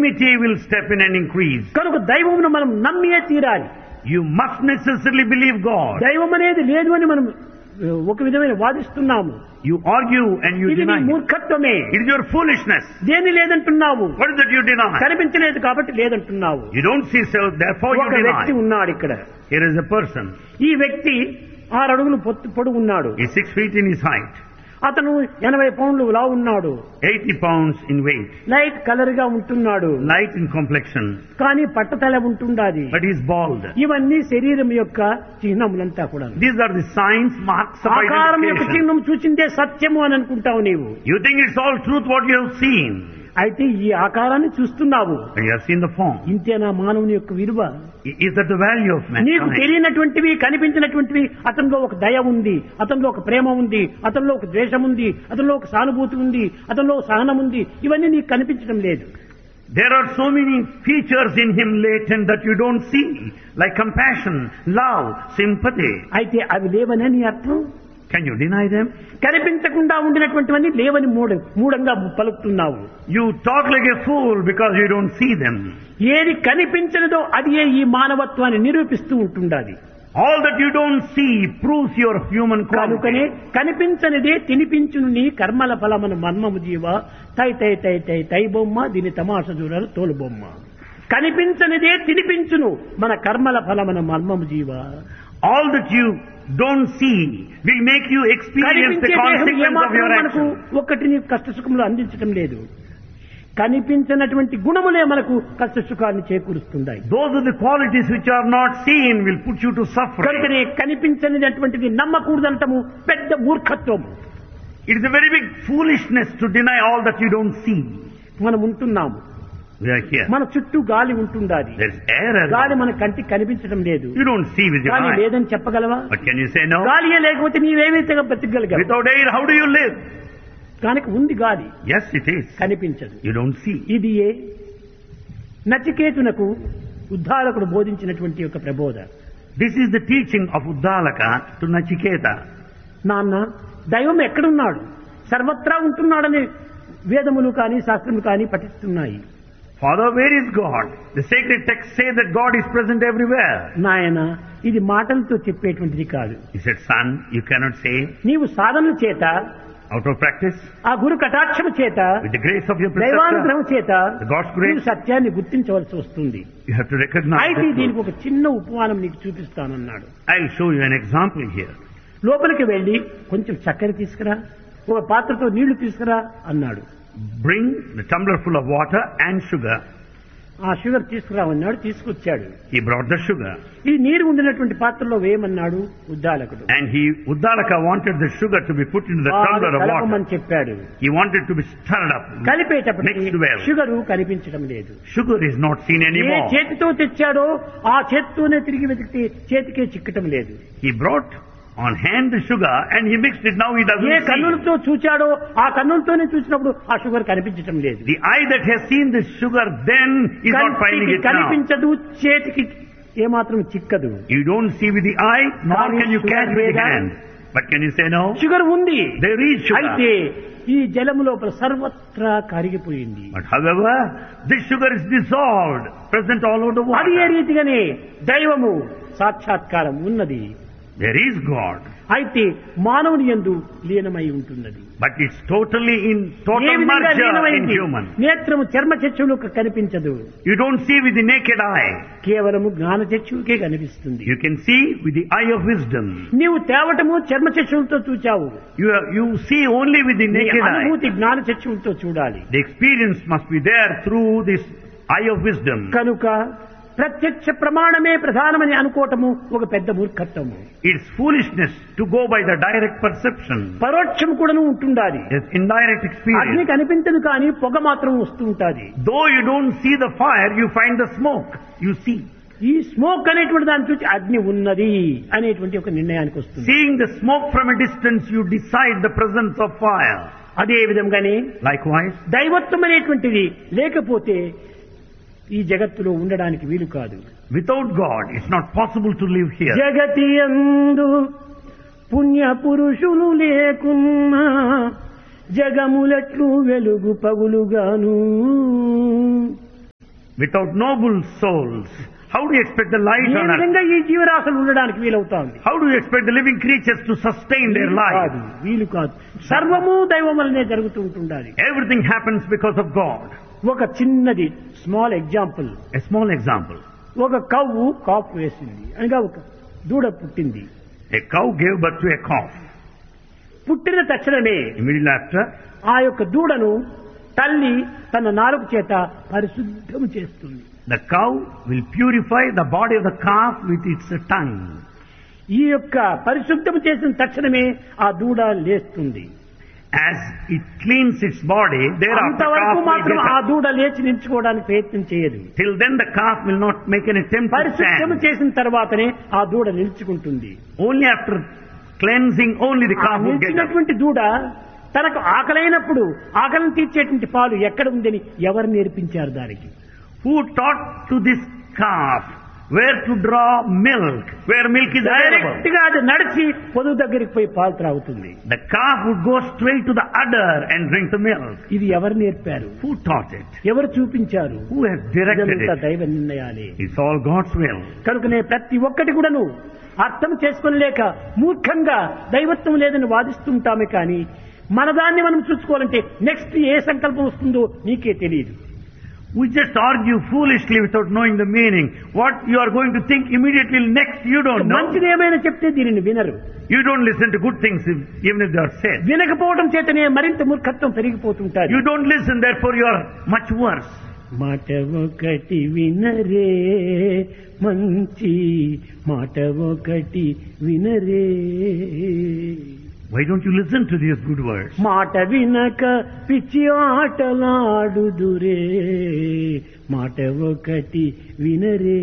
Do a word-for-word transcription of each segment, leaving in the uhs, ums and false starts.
enmity will step in and increase. కనుక దైవమును మనం నమ్మియే తీరాలి. You must necessarily believe God. దైవం అనేది లేదు అని మనం ఒక విధమైన వాదిస్తున్నాము. You argue and you ఇది నీ deny. మూర్ఖత్వమే. It is your foolishness. దేని లేదంటున్నావు? What is that you deny? కనిపించలేదు కాబట్టి లేదంటున్నావు. You don't see self, therefore you ఒక వ్యక్తి deny. ఉన్నాడు ఇక్కడ. Here is a person. ఈ వ్యక్తి ఆరు అడుగులు పొత్తు పొడుగు ఉన్నాడు. He is six feet in his height, అతను ఎనభై పౌండ్లు లా ఉన్నాడు. eighty pounds in weight, light colour గా ఉంటున్నాడు. light in complexion, కానీ పట్టతల ఉంటుండాది. but he is bald. ఇవన్నీ శరీరం యొక్క చిహ్నములంతా కూడా. These are the signs, marks of ఆకారం యొక్క identification. చిహ్నం చూసిందే సత్యము అని అనుకుంటావు నీవు. You think it's all truth what you have seen. అయితే ఈ ఆకారాన్ని చూస్తున్నావు. And you have seen the form. ఇంతేనా మానవుని యొక్క విలువ? I- Is that the value of నీకు mankind? తెలియనటువంటివి కనిపించినటువంటివి అతనిలో ఒక దయ ఉంది, అతనిలో ఒక ప్రేమ ఉంది, అతనిలో ఒక ద్వేషం ఉంది, అతనిలో ఒక సానుభూతి ఉంది, అతనిలో ఒక సహనం ఉంది. ఇవన్నీ నీకు కనిపించడం లేదు. There are so many features in him latent that you don't see, like compassion, love, sympathy. అయితే అవి లేవనే నీ అర్థం. Can you deny them? కనిపించకుండా ఉండినటువంటివన్నీ లేవని మూడ మూఢంగా పలుకుతున్నావు. You talk like a fool because you don't see them. ఏది కనిపించలేదో అది ఈ మానవత్వాన్ని నిరూపిస్తూ ఉంటుండాలి. All that you don't see proves your human కనుకనే quality. కనిపించనిదే తినిపించును నీ కర్మల ఫలమును మర్మము జీవ తై తై తై తై తై బొమ్మ దీని తమాష చూడాలి తోలు బొమ్మ. కనిపించనిదే తినిపించును మన కర్మల ఫలమును మర్మము జీవ. All that you don't see will make you experience the కనిపించే దేహం consequence of ఏమాత్రం your మనకు action. ఒక్కటి నీ కష్ట సుఖములు అందించడం లేదు. కనిపించినటువంటి గుణములే మనకు కష్ట సుఖాన్ని చేకూరుస్తున్నాయి. Those are the qualities which are not seen will put you to suffering. కనుకనే కనిపించనిటువంటిది నమ్మకూడదంటము పెద్ద మూర్ఖత్వము. It is a very big foolishness to deny all that you don't see. మనం ఉంటున్నాము, We are here. మన చుట్టూ గాలి ఉంటుండాలి. There's air గాలి around. మన కంటికి కనిపించడం లేదు. You don't see with your గాలి eye. లేదని చెప్పగలవా? But can you say no? గాలియే లేకపోతే నీవేమైతే బతికగలిగావు? Without air, how do you live? కనుక ఉంది గాలి, Yes, it is. కనిపించదు. You don't see. ఇది ఏ నచికేతునకు ఉద్ధారకుడు బోధించినటువంటి యొక్క ప్రబోధ. This is the teaching of Uddalaka to Nachiketa. నాన్న దైవం ఎక్కడున్నాడు? సర్వత్రా ఉంటున్నాడని వేదములు కానీ శాస్త్రములు కానీ పఠిస్తున్నాయి. Father, where is God? The sacred texts say that God is present everywhere. నాయన ఇది మాటలతో చెప్పేటువంటిది కాదు. He said, son, you cannot say నీవు సాధనల చేత, out of practice, ఆ గురు కటాక్షము చేత, with the grace of your preceptor, దైవానుగ్రహం చేత the God's grace, నీవు సత్యాన్ని గుర్తించవలసి వస్తుంది. you have to recognize అయితే the దీనికి truth. ఒక చిన్న ఉపమానం నీకు చూపిస్తానన్నాడు. I'll show you an example here. లోపలికి వెళ్లి కొంచెం చక్కెర తీసుకురా, ఒక పాత్రతో నీళ్లు తీసుకురా అన్నాడు. Bring the tumbler full of water and sugar. ఆ షుగర్ తీసుకురామన్నాడు, తీసుకొచ్చాడు. He brought the sugar. ఈ నీరు ఉండినటువంటి పాత్రలో వేయమన్నాడు ఉద్దాలకుడు. And he, Uddalaka wanted the sugar to be put into the tumbler of water. కలపమని చెప్పాడు. He wanted to be stirred up. కలిపేటప్పటికి Mixed well. Sugar కనిపించడం లేదు. Sugar is not seen A anymore. చేతితో తెచ్చాడో ఆ చేతితోనే తిరిగి వెతికితే చేతికే చిక్కటం లేదు. He brought on hand the sugar and he mixed it. Now he A doesn't see. కన్నులతో చూచాడో ఆ కన్నులతోనే చూసినప్పుడు ఆ షుగర్ కనిపించటం లేదు. The eye that has seen the sugar then is not finding కంటికి it now. కనిపించదు, చేతికి ఏమాత్రం చిక్కదు. You don't see with the eye, nor can you catch with the hand. But can you say no? Sugar ఉంది, There is అయితే sugar. ఈ జలము లోపల సర్వత్రా కరిగిపోయింది. But however, this sugar is dissolved, present all over the అది ఏ water. రీతిగానే దైవము సాక్షాత్కారం ఉన్నది. There is God. అయితే మానవుని యందు లీనమై ఉంటున్నది. But it's totally in A total విధంగా merger in లీనమైంది? human. నేత్రము చర్మ చక్షువులకు కనిపించదు, You don't see with the naked eye. కేవలము జ్ఞాన చక్షువుకే కనిపిస్తుంది. You can see with the eye of wisdom. నీవు తేవటము చర్మ చక్షువులతో చూచావు, You, you see only with the నీ naked eye. అనుభూతి జ్ఞాన చక్షువులతో చూడాలి. The experience must be there through this eye of wisdom. కనుక ప్రత్యక్ష ప్రమాణమే ప్రధానమని అనుకోవటము ఒక పెద్ద మూర్ఖత్వము. It's foolishness to go by the direct perception. పరోక్షం కూడాను ఉంటుండాలి. It's indirect అగ్ని experience. కనిపించదు కానీ పొగ మాత్రం వస్తూ ఉంటాది. Though you don't see the fire, you find the smoke. You see. ఈ స్మోక్ అనేటువంటి దాన్ని చూసి అగ్ని ఉన్నది అనేటువంటి ఒక నిర్ణయానికి వస్తుంది. Seeing the smoke from a distance, you decide the presence of fire. అదే విధంగానే Likewise, దైవత్వం అనేటువంటిది లేకపోతే ఈ జగత్తులో ఉండడానికి వీలు కాదు. without God, it's not possible to live here. జగతి యందు పుణ్య పురుషులు లేకున్నా జగములట్లు వెలుగు పగులుగాను. Without noble souls, how do you expect the light A on earth? విధంగా ఈ జీవరాశులు ఉండడానికి వీలవుతోంది? How do you expect the living creatures to sustain their వీలు life? కాదు, వీలు కాదు. సర్వము దైవం వల్లనే జరుగుతూ ఉంటుండాలి. Everything happens because of God. ఒక చిన్నది small example. A small example. ఒక కవ్వు కాపు వేసింది అనగా ఒక దూడ పుట్టింది. A cow gave birth to a calf. పుట్టిన తక్షణమే Immediately after, ఆ యొక్క దూడను తల్లి తన నాలుగు చేత పరిశుద్ధం చేస్తుంది. the cow will purify the body of the calf with its tongue. ఈ యొక్క పరిశుద్ధం చేసిన తక్షణమే ఆ దూడ లేస్తుంది. As it cleans its body, thereafter అంతవరకు calf will మాత్రం get ఆ up. దూడ లేచి నిల్చుకోవడానికి ప్రయత్నం చేయదు. Till then the calf will not make an attempt to పరిశుద్ధం stand. చేసిన తర్వాతనే ఆ దూడ నిల్చుకుంటుంది. Only after cleansing, only the ఆ calf will get up. నిలిచినటువంటి దూడ తనకు ఆకలైనప్పుడు ఆకలిని తీర్చేటువంటి పాలు ఎక్కడ ఉందని ఎవరు నేర్పించారు దానికి? Who taught to this calf where to draw milk, where milk is direct available? గా అది నడిచి పొదుగు దగ్గరికి పోయి పాలు త్రాగుతుంది. The calf would go straight to the udder and drink the milk. ఇది ఎవరు నేర్పారు? Who taught it? ఎవరు చూపించారు? Who has directed ఇదంతా it? దైవ నిర్ణయాలే. It's all God's will. కనుకనే ప్రతి ఒక్కటి కూడాను అర్థం చేసుకోలేక మూర్ఖంగా దైవత్వం లేదని వాదిస్తుంటామే కానీ మన దాన్ని మనం చూసుకోవాలంటే నెక్స్ట్ ఏ సంకల్పం వస్తుందో నీకే తెలియదు. We just argue foolishly without knowing the meaning. What you are going to think immediately next, you don't know. మంచిది ఏమైనా చెప్తే దీనిని వినరు. You don't listen to good things if, even if they are said. వినకపోవడం చేతనే మరింత మూర్ఖత్వం పెరిగిపోతుంటారు. You don't listen, therefore you are much worse. మాట ఒకటి వినరే మంచి మాట ఒకటి వినరే. Why don't you listen to these good words? మాట వినక పిచ్చి ఆటలాడుదురే మాట ఒకటి వినరే.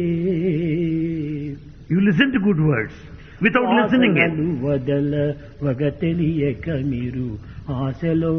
You listen to good words without listening it. వదల వగ తెలియక మీరు ఆశలో